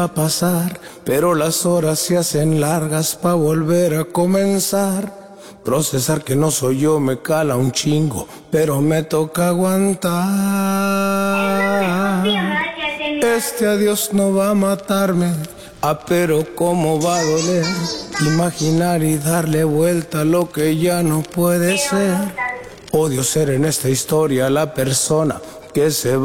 a pasar, pero las horas se hacen largas pa' volver a comenzar. Procesar que no soy yo me cala un chingo, pero me toca aguantar. Este adiós no va a matarme, pero cómo va a doler. Imaginar y darle vuelta a lo que ya no puede ser. Odio ser en esta historia la persona que se va.